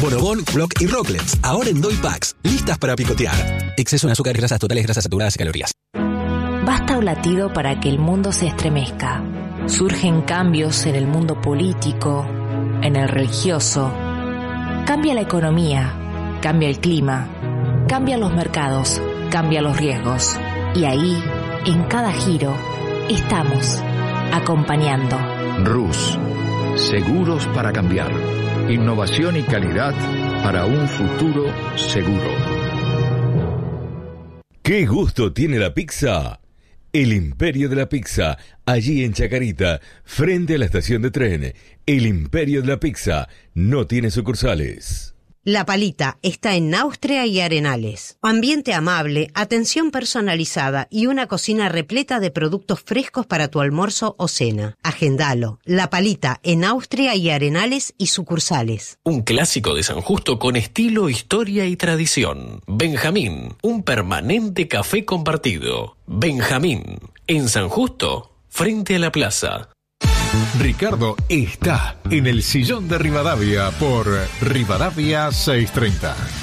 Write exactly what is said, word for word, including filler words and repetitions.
Bonobón, Flock y Rocklets, ahora en Doy Packs, listas para picotear. Exceso en azúcares, grasas totales, grasas saturadas y calorías. Basta un latido para que el mundo se estremezca. Surgen cambios en el mundo político, en el religioso. Cambia la economía, cambia el clima, cambian los mercados, cambian los riesgos. Y ahí, en cada giro, estamos acompañando. Rus, seguros para cambiar. Innovación y calidad para un futuro seguro. ¿Qué gusto tiene la pizza? El Imperio de la Pizza, allí en Chacarita, frente a la estación de tren. El Imperio de la Pizza no tiene sucursales. La Palita está en Austria y Arenales. Ambiente amable, atención personalizada y una cocina repleta de productos frescos para tu almuerzo o cena. Agendalo. La Palita en Austria y Arenales y sucursales. Un clásico de San Justo con estilo, historia y tradición. Benjamín, un permanente café compartido. Benjamín, en San Justo, frente a la plaza. Ricardo está en el sillón de Rivadavia por Rivadavia seiscientos treinta.